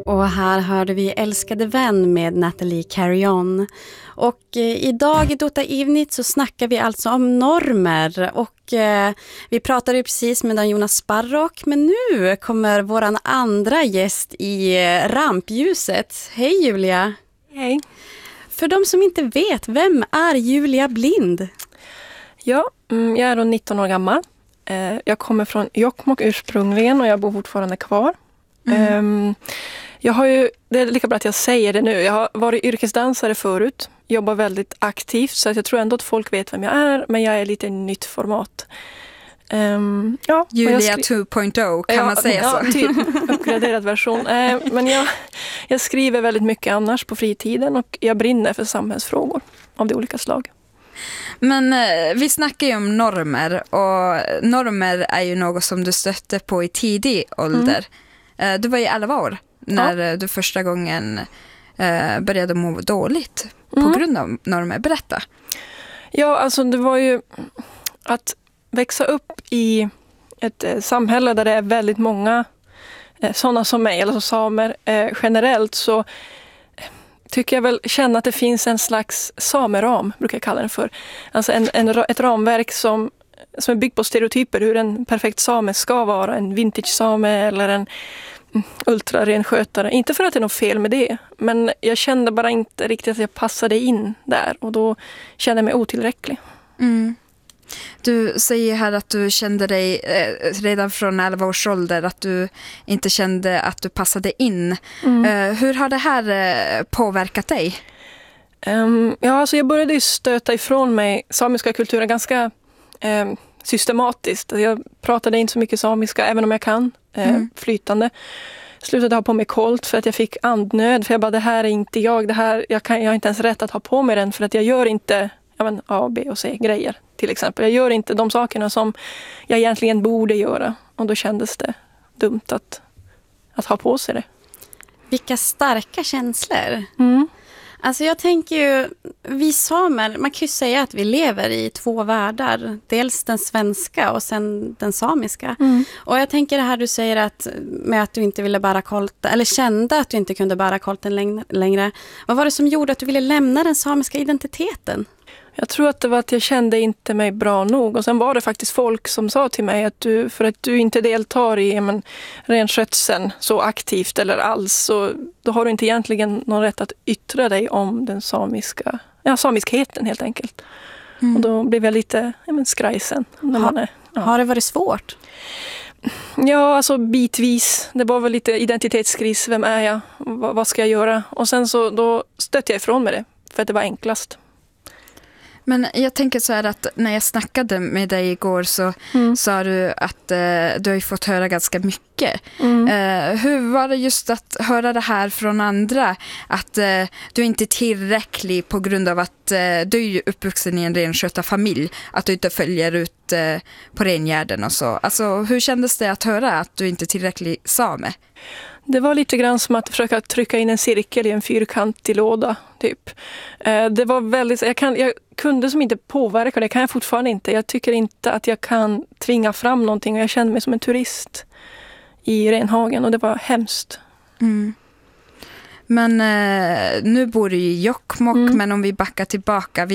Och här hörde vi Älskade vän med Nathalie Carrion. Och idag i Dota Ivnit så snackar vi alltså om normer. Och vi pratade ju precis med Jonas Sparrock, men nu kommer våran andra gäst i rampljuset. Hej Julia! Hej! För de som inte vet, vem är Julia Blind? Ja, jag är då 19 år gammal. Jag kommer från Jokkmokk ursprungligen och jag bor fortfarande kvar. Jag har ju, det är lika bra att jag säger det nu. Jag har varit yrkesdansare förut. Jobbar väldigt aktivt så att jag tror ändå att folk vet vem jag är. Men jag är lite nytt format. Julia 2.0 kan man säga så. Ja, typ uppgraderad version. Men jag skriver väldigt mycket annars på fritiden och jag brinner för samhällsfrågor av de olika slag. Men vi snackar ju om normer och normer är ju något som du stötte på i tidig ålder. Du var ju 11 år när du första gången började må dåligt på grund av normer. Berätta. Ja, alltså det var ju att växa upp i ett samhälle där det är väldigt många sådana som mig, eller som samer generellt, så tycker jag väl känna att det finns en slags sameram, brukar jag kalla den för. Alltså ett ramverk som är byggt på stereotyper hur en perfekt same ska vara. En vintage-same eller en ultrarenskötare. Inte för att det är något fel med det, men jag kände bara inte riktigt att jag passade in där. Och då kände jag mig otillräcklig. Du säger här att du kände dig redan från 11 års ålder att du inte kände att du passade in. Hur har det här påverkat dig? Alltså jag började ju stöta ifrån mig samiska kulturen ganska systematiskt. Jag pratade inte så mycket samiska, även om jag kan flytande. Slutade ha på mig kolt för att jag fick andnöd. För jag bara, det här är inte jag. Jag har inte ens rätt att ha på mig den för att jag gör inte A, B och C grejer till exempel. Jag gör inte de sakerna som jag egentligen borde göra. Och då kändes det dumt att ha på sig det. Vilka starka känslor. Alltså jag tänker ju, vi samer, man kan ju säga att vi lever i två världar. Dels den svenska och sen den samiska. Och jag tänker det här du säger med att du inte ville bära kolten, eller kände att du inte kunde bära kolten längre. Vad var det som gjorde att du ville lämna den samiska identiteten? Jag tror att det var att jag kände inte mig bra nog. Och sen var det faktiskt folk som sa till mig att för att du inte deltar i renskötseln så aktivt eller alls, så då har du inte egentligen någon rätt att yttra dig om den samiskheten helt enkelt. Och då blev jag lite skrajsen. Har det varit svårt? Ja, alltså bitvis. Det var väl lite identitetskris. Vem är jag? Vad ska jag göra? Och sen så då stötte jag ifrån med det för att det var enklast. Men jag tänker så här att när jag snackade med dig igår så sa du att du har ju fått höra ganska mycket. Hur var det just att höra det här från andra? Att du inte är tillräcklig på grund av att du är ju uppvuxen i en renskötarfamilj. Att du inte följer ut på rengärden och så. Alltså hur kändes det att höra att du inte är tillräcklig same? Det var lite grann som att försöka trycka in en cirkel i en fyrkantig låda, typ. Det var väldigt... Jag kunde som inte påverka det, kan jag fortfarande inte. Jag tycker inte att jag kan tvinga fram någonting och jag kände mig som en turist i renhagen och det var hemskt. Men nu bor du i Jokkmokk, men om vi backar tillbaka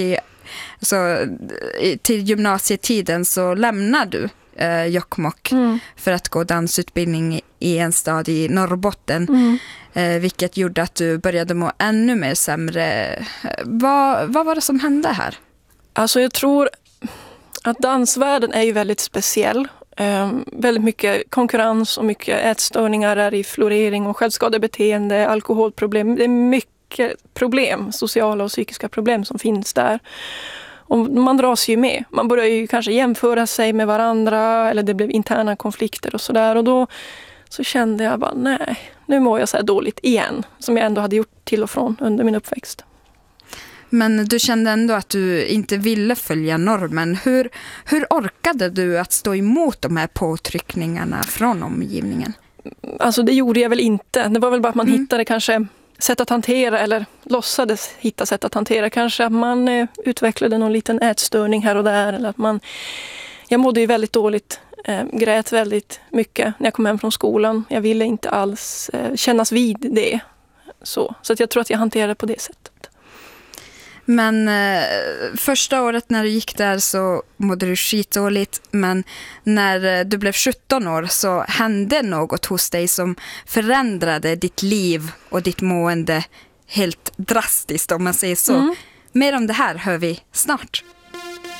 till gymnasietiden så lämnar du Jokkmokk för att gå dansutbildning i en stad i Norrbotten, vilket gjorde att du började må ännu mer sämre. Vad var det som hände här? Alltså jag tror att dansvärlden är ju väldigt speciell. Väldigt mycket konkurrens och mycket ätstörningar är i florering och självskadebeteende, alkoholproblem. Det är mycket problem, sociala och psykiska problem som finns där. Och man dras ju med. Man börjar ju kanske jämföra sig med varandra eller det blev interna konflikter och sådär. Och då så kände jag bara, nej, nu mår jag så här dåligt igen. Som jag ändå hade gjort till och från under min uppväxt. Men du kände ändå att du inte ville följa normen. Hur orkade du att stå emot de här påtryckningarna från omgivningen? Alltså det gjorde jag väl inte. Det var väl bara att man hittade kanske sätt att hantera eller låtsades hitta sätt att hantera. Kanske att man utvecklade någon liten ätstörning här och där. Eller att jag mådde ju väldigt dåligt grät väldigt mycket när jag kom hem från skolan. Jag ville inte alls kännas vid det. Så att jag tror att jag hanterade det på det sättet. Men första året när du gick där så mådde du skitdåligt. Men när du blev 17 år så hände något hos dig som förändrade ditt liv och ditt mående helt drastiskt, om man säger så. Mer om det här hör vi snart.